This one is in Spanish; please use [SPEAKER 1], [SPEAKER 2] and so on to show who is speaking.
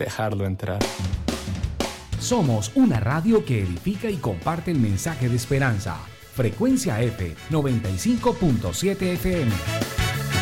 [SPEAKER 1] dejarlo entrar.
[SPEAKER 2] Somos una radio que edifica y comparte el mensaje de esperanza. Frecuencia F 95.7 FM.